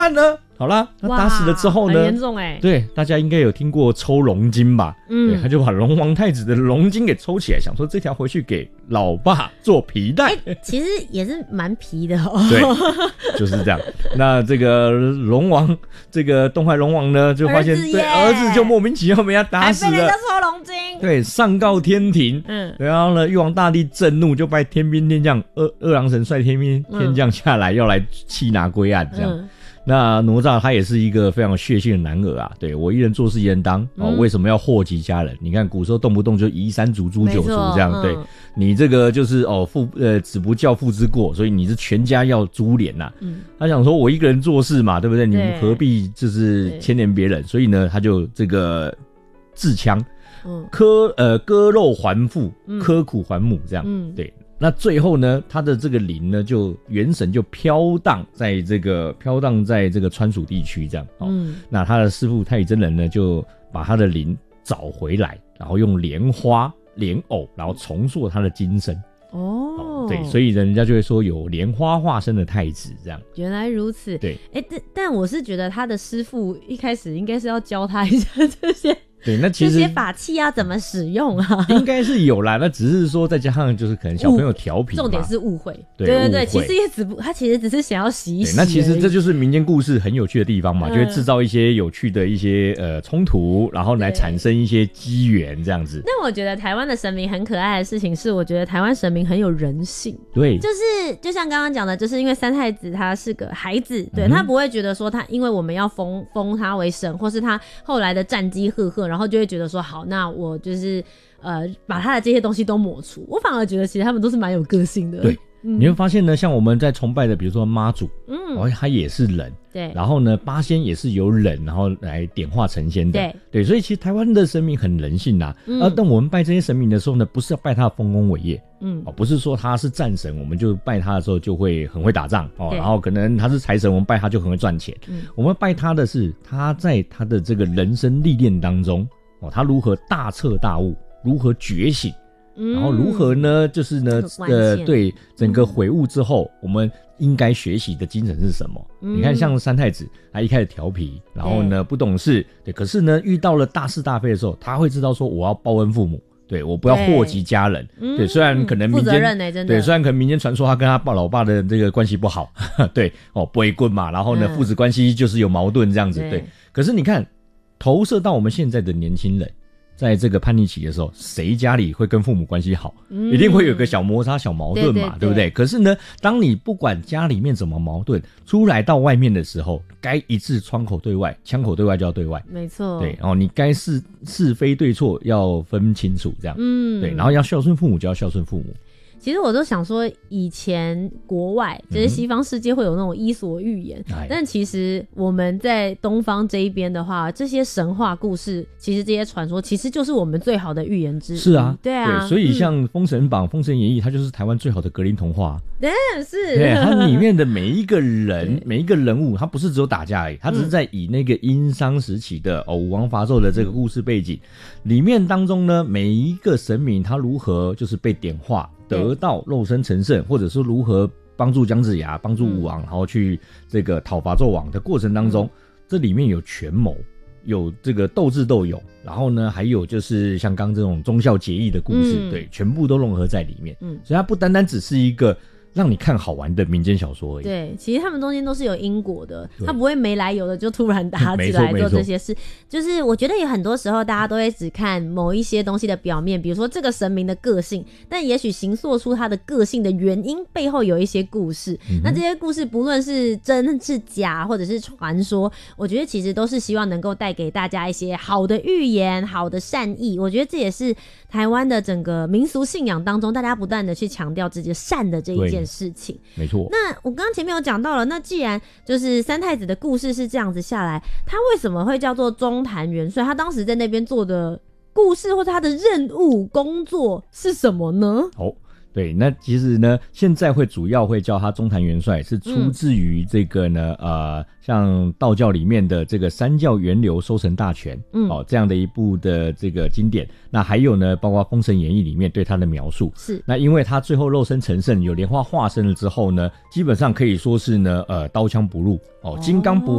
办呢？好啦，他打死了之后呢， 很严重对，大家应该有听过抽龙筋吧？对，他就把龙王太子的龙筋给抽起来，想说这条回去给老爸做皮带。 其实也是蛮皮的对，就是这样。那这个龙王，这个东海龙王呢，就发现对儿子就莫名其妙被他打死了， 还被人家抽龙筋。 对，上告天庭。然后呢，玉皇大帝震怒，就派天兵天将二郎神率天兵天将下来，要来缉拿归案，这样。那哪吒他也是一个非常有血性的男儿啊，对，我一人做事一人当为什么要祸及家人？你看古时候动不动就夷三族诛九族这样，对，你这个就是子不教父之过，所以你是全家要株连呐。他想说我一个人做事嘛，对不对？你们何必就是牵连别人？所以呢，他就这个自戕，割肉还父，刻苦还母这样，对。那最后呢，他的这个灵呢，元神就飘荡在这个川蜀地区这样。那他的师父太乙真人呢，就把他的灵找回来，然后用莲花、莲藕，然后重塑他的精神。对，所以人家就会说有莲花化身的太子这样。 原来如此。 对， 但我是觉得他的师父一开始应该是要教他一下这些。 对，那其实这些法器要怎么使用啊？ 应该是有啦，那只是说再加上就是可能小朋友调皮嘛， 重点是误会。 对， 其实他其实只是想要洗一洗。 那其实这就是民间故事很有趣的地方嘛，就会制造一些有趣的一些冲突，然后来产生一些机缘这样子。 但我觉得台湾的神明很可爱的事情是，我觉得台湾神明很有人性。 对， 就像刚刚讲的，就是因为三太子他是个孩子，对，他不会觉得说他因为我们要封他为神，或是他后来的战绩赫赫，然后就会觉得说好，那我就是把他的这些东西都抹除。我反而觉得其实他们都是蛮有个性的。 对，你会发现呢，像我们在崇拜的，比如说妈祖，他也是人， 对， 然后呢，八仙也是由人然后来点化成仙的，对，所以其实台湾的神明很人性呐。但我们拜这些神明的时候呢，不是要拜他的丰功伟业，不是说他是战神，我们就拜他的时候就会很会打仗然后可能他是财神，我们拜他就很会赚钱。我们拜他的是他在他的这个人生历练当中。他如何大彻大悟，如何觉醒，然后如何呢？就是呢，对整个悔悟之后，我们应该学习的精神是什么？你看，像三太子，他一开始调皮，然后呢不懂事，对，可是呢遇到了大是大非的时候，他会知道说我要报恩父母，对，我不要祸及家人。对，虽然可能民间真的对，虽然可能民间传说他跟他老爸的这个关系不好，对不会棍嘛，然后呢父子关系就是有矛盾这样子，对。可是你看。投射到我们现在的年轻人，在这个叛逆期的时候，谁家里会跟父母关系好？一定会有个小摩擦、小矛盾嘛，对不对？可是呢，当你不管家里面怎么矛盾，出来到外面的时候，该一致窗口对外，枪口对外就要对外， 没错。 对，然后你该是非对错要分清楚，这样，对，然后要孝顺父母就要孝顺父母。 其实我都想说，以前国外就是西方世界会有那种伊索寓言，但其实我们在东方这一边的话，这些神话故事，其实这些传说，其实就是我们最好的寓言之一。 是啊， 对啊， 对，所以像《封神榜》《封神演义》，它就是台湾最好的格林童话。 对，是。 对，它里面的每一个人、每一个人物，它不是只有打架而已，它只是在以那个殷商时期的武王伐纣的这个故事背景里面当中呢，每一个神明他如何就是被点化。得到肉身成圣，或者是如何帮助姜子牙、帮助武王，然后去这个讨伐纣王的过程当中，这里面有权谋，有这个斗智斗勇，然后呢，还有就是像刚这种忠孝节义的故事，对，全部都融合在里面。所以它不单单只是一个让你看好玩的民间小说而已。 对，其实他们中间都是有因果的，他不会没来由的就突然打起来做这些事。就是我觉得有很多时候大家都会只看某一些东西的表面，比如说这个神明的个性，但也许形塑出他的个性的原因背后有一些故事。那这些故事不论是真是假或者是传说，我觉得其实都是希望能够带给大家一些好的寓言、好的善意。我觉得这也是台湾的整个民俗信仰当中，大家不断的去强调自己善的这一件事情。 没错。 那我刚刚前面有讲到了，那既然就是三太子的故事是这样子下来，他为什么会叫做中坛元帅？他当时在那边做的故事或者他的任务工作是什么呢？ 对，那其实呢，现在主要会叫他中坛元帅，是出自于这个呢，像道教里面的这个三教源流收成大全，这样的一部的这个经典。那还有呢，包括《封神演义》里面对他的描述， 是那因为他最后肉身成圣，有莲花化身了之后呢，基本上可以说是呢，刀枪不入，金刚不